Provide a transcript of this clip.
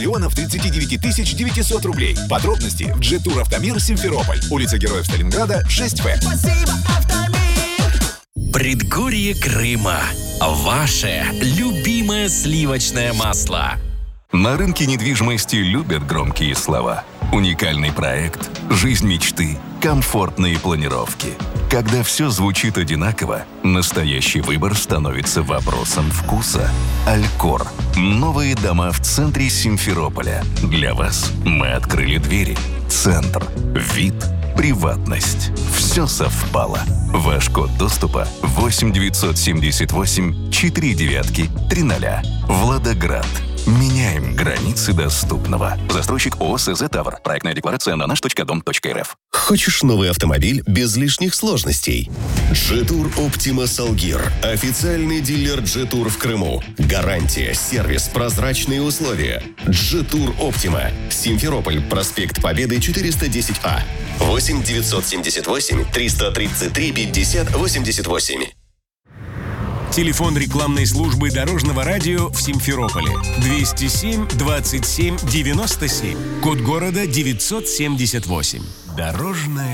миллионов 39 900 рублей. Подробности в G-Tour Автомир Симферополь. Улица Героев Сталинграда, 6В. Спасибо, Автомир! Предгорье Крыма. Ваше любимое сливочное масло. На рынке недвижимости любят громкие слова. Уникальный проект, жизнь мечты, комфортные планировки. Когда все звучит одинаково, настоящий выбор становится вопросом вкуса. Алькор. Новые дома в центре Симферополя. Для вас мы открыли двери. Центр. Вид. Приватность. Все совпало. Ваш код доступа 8978 49 300. Владоград. Меняем границы доступного. Застройщик ООО «СЗ Тавр». Проектная декларация на наш.дом.рф. Хочешь новый автомобиль без лишних сложностей? G-Tour Optima Salguir. Официальный дилер G-Tour в Крыму. Гарантия, сервис, прозрачные условия. G-Tour Optima. Симферополь, проспект Победы, 410А. 8 978 333 50 88. Телефон рекламной службы Дорожного радио в Симферополе 207 27 97. Код города 978. Дорожная